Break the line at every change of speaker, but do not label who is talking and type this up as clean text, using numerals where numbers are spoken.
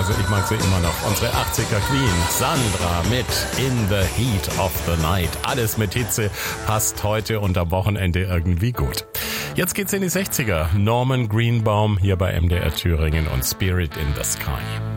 Also ich mag sie immer noch. Unsere 80er Queen, Sandra mit In the Heat of the Night. Alles mit Hitze passt heute und am Wochenende irgendwie gut. Jetzt geht's in die 60er. Norman Greenbaum hier bei MDR Thüringen und Spirit in the Sky.